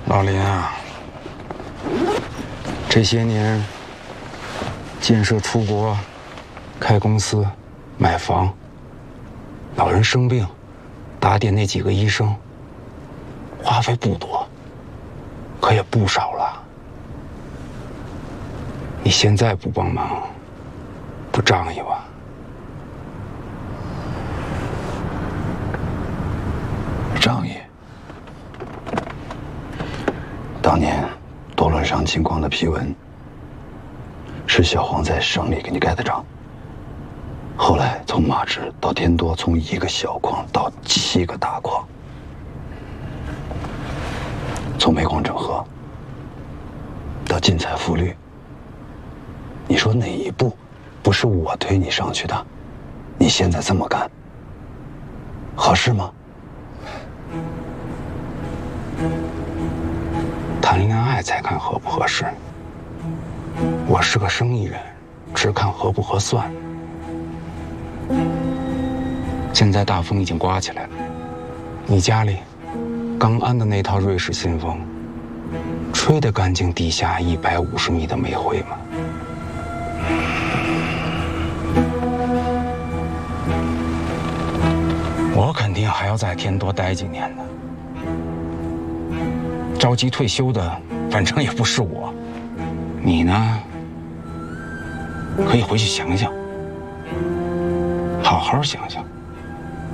老林啊，这些年建设出国、开公司、买房，老人生病，打点那几个医生，花费不多，可也不少了。你现在不帮忙，不仗义吧？ 仗义。当年多伦上金矿的批文，是小黄在省里给你盖的章。后来从马直到天多，从1个小矿到7个大矿，从煤矿整合到进采复绿，你说哪一步不是我推你上去的？你现在这么干，合适吗？ 谈恋爱才看合不合适。我是个生意人，只看合不合算。现在大风已经刮起来了，你家里刚安的那套瑞士新风，吹得干净地下150米的煤灰吗？我肯定还要在天多待几年呢。着急退休的，反正也不是我。你呢，可以回去想想，好好想想。